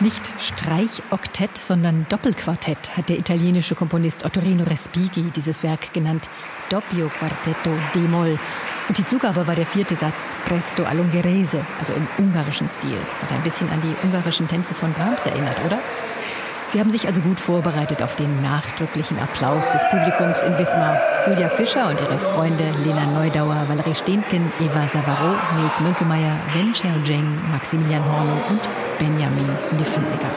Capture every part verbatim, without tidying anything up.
Nicht Streichoktett, sondern Doppelquartett hat der italienische Komponist Ottorino Respighi dieses Werk genannt. Doppio Quartetto d-Moll. Und die Zugabe war der vierte Satz, Presto all'Ungherese, also im ungarischen Stil. Hat ein bisschen an die ungarischen Tänze von Brahms erinnert, oder? Sie haben sich also gut vorbereitet auf den nachdrücklichen Applaus des Publikums in Wismar. Julia Fischer und ihre Freunde Lena Neudauer, Valerie Stehnken, Eva Savaro, Nils Mönkemeyer, Wen Xiaozheng, Maximilian Hornung und Benjamin Niffenegger.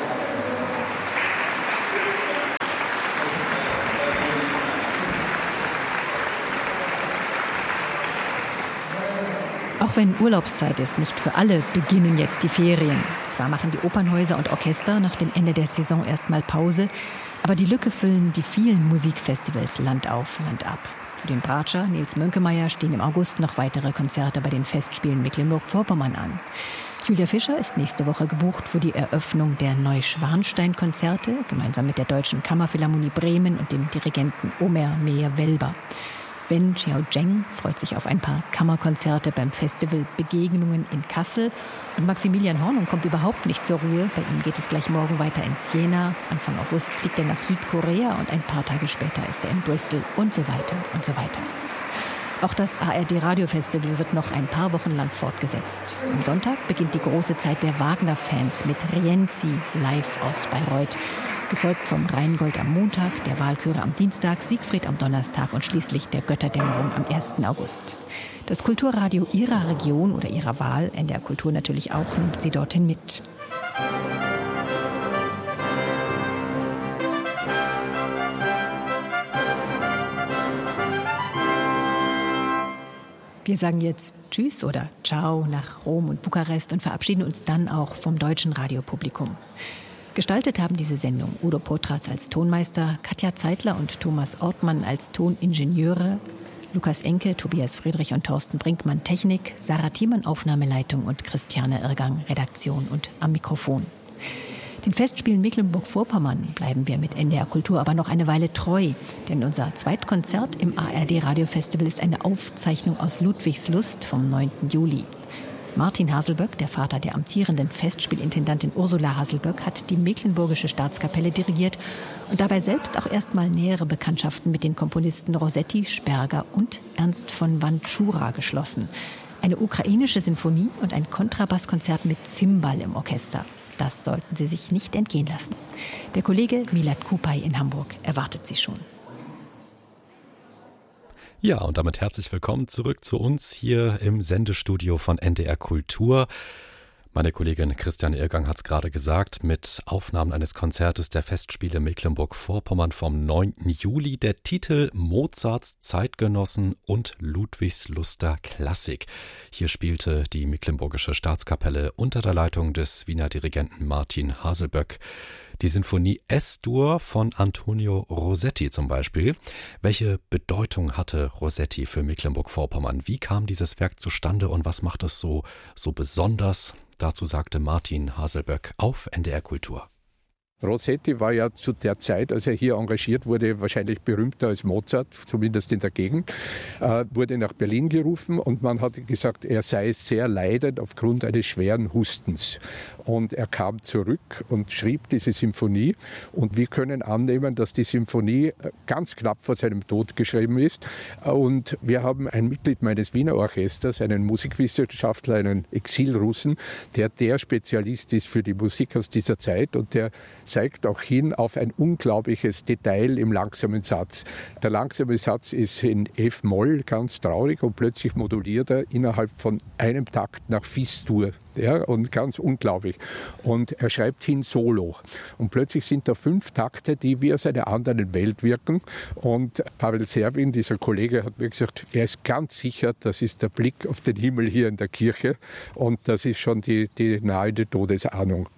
Auch wenn Urlaubszeit ist, nicht für alle beginnen jetzt die Ferien. Zwar machen die Opernhäuser und Orchester nach dem Ende der Saison erstmal Pause, aber die Lücke füllen die vielen Musikfestivals Land auf, Land ab. Für den Bratscher Nils Mönkemeyer stehen im August noch weitere Konzerte bei den Festspielen Mecklenburg-Vorpommern an. Julia Fischer ist nächste Woche gebucht für die Eröffnung der Neuschwanstein-Konzerte, gemeinsam mit der Deutschen Kammerphilharmonie Bremen und dem Dirigenten Omer Meyer-Welber. Wen Xiaozheng freut sich auf ein paar Kammerkonzerte beim Festival Begegnungen in Kassel. Und Maximilian Hornung kommt überhaupt nicht zur Ruhe. Bei ihm geht es gleich morgen weiter ins Jena. Anfang August fliegt er nach Südkorea und ein paar Tage später ist er in Bristol und so weiter und so weiter. Auch das A R D-Radio-Festival wird noch ein paar Wochen lang fortgesetzt. Am Sonntag beginnt die große Zeit der Wagner-Fans mit Rienzi live aus Bayreuth. Gefolgt vom Rheingold am Montag, der Walküre am Dienstag, Siegfried am Donnerstag und schließlich der Götterdämmerung am ersten August. Das Kulturradio Ihrer Region oder Ihrer Wahl, N D R Kultur natürlich auch, nimmt Sie dorthin mit. Wir sagen jetzt Tschüss oder Ciao nach Rom und Bukarest und verabschieden uns dann auch vom deutschen Radiopublikum. Gestaltet haben diese Sendung Udo Potratz als Tonmeister, Katja Zeitler und Thomas Ortmann als Toningenieure, Lukas Enke, Tobias Friedrich und Thorsten Brinkmann Technik, Sarah Thiemann Aufnahmeleitung und Christiane Irrgang Redaktion und am Mikrofon. Den Festspielen Mecklenburg-Vorpommern bleiben wir mit N D R Kultur aber noch eine Weile treu, denn unser Zweitkonzert im A R D-Radio-Festival ist eine Aufzeichnung aus Ludwigslust vom neunten Juli. Martin Haselböck, der Vater der amtierenden Festspielintendantin Ursula Haselböck, hat die Mecklenburgische Staatskapelle dirigiert und dabei selbst auch erstmal nähere Bekanntschaften mit den Komponisten Rossetti, Sperger und Ernst von Wantschura geschlossen. Eine ukrainische Sinfonie und ein Kontrabasskonzert mit Zimbal im Orchester. Das sollten Sie sich nicht entgehen lassen. Der Kollege Milad Kupay in Hamburg erwartet Sie schon. Ja, und damit herzlich willkommen zurück zu uns hier im Sendestudio von N D R Kultur. Meine Kollegin Christiane Irrgang hat es gerade gesagt, mit Aufnahmen eines Konzertes der Festspiele Mecklenburg-Vorpommern vom neunten Juli. Der Titel Mozarts Zeitgenossen und Ludwigsluster Klassik. Hier spielte die Mecklenburgische Staatskapelle unter der Leitung des Wiener Dirigenten Martin Haselböck die Sinfonie S-Dur von Antonio Rossetti zum Beispiel. Welche Bedeutung hatte Rossetti für Mecklenburg-Vorpommern? Wie kam dieses Werk zustande und was macht es so, so besonders? Dazu sagte Martin Haselböck auf N D R Kultur. Rossetti war ja zu der Zeit, als er hier engagiert wurde, wahrscheinlich berühmter als Mozart, zumindest in der Gegend, äh, wurde nach Berlin gerufen und man hat gesagt, er sei sehr leidend aufgrund eines schweren Hustens. Und er kam zurück und schrieb diese Symphonie und wir können annehmen, dass die Symphonie ganz knapp vor seinem Tod geschrieben ist. Und wir haben ein Mitglied meines Wiener Orchesters, einen Musikwissenschaftler, einen Exilrussen, der der Spezialist ist für die Musik aus dieser Zeit und der zeigt auch hin auf ein unglaubliches Detail im langsamen Satz. Der langsame Satz ist in F-Moll ganz traurig und plötzlich moduliert er innerhalb von einem Takt nach Fis-Dur. Ja, und ganz unglaublich. Und er schreibt hin Solo. Und plötzlich sind da fünf Takte, die wie aus einer anderen Welt wirken. Und Pavel Servin, dieser Kollege, hat mir gesagt, er ist ganz sicher, das ist der Blick auf den Himmel hier in der Kirche. Und das ist schon die, die nahende Todesahnung.